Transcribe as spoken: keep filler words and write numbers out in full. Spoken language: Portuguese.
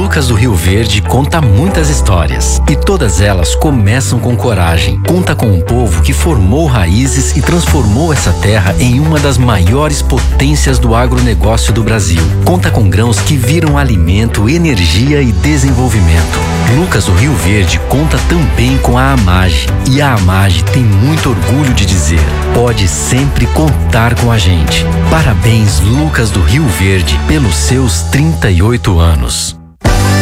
Lucas do Rio Verde conta muitas histórias e todas elas começam com coragem. Conta com um povo que formou raízes e transformou essa terra em uma das maiores potências do agronegócio do Brasil. Conta com grãos que viram alimento, energia e desenvolvimento. Lucas do Rio Verde conta também com a AMAGE e a AMAGE tem muito orgulho de dizer: pode sempre contar com a gente. Parabéns, Lucas do Rio Verde, pelos seus trinta e oito anos.